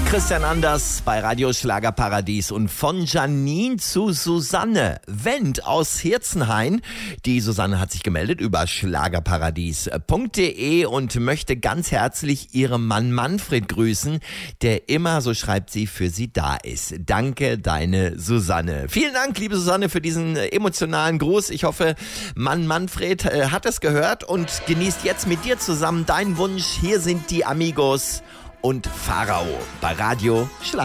Christian Anders bei Radio Schlagerparadies und von Janine zu Susanne Wendt aus Hirzenhain. Die Susanne hat sich gemeldet über schlagerparadies.de und möchte ganz herzlich ihren Mann Manfred grüßen, der immer, so schreibt sie, für sie da ist. Danke, deine Susanne. Vielen Dank, liebe Susanne, für diesen emotionalen Gruß. Ich hoffe, Mann Manfred hat es gehört und genießt jetzt mit dir zusammen deinen Wunsch. Hier sind die Amigos und Pharao bei Radio Schlager.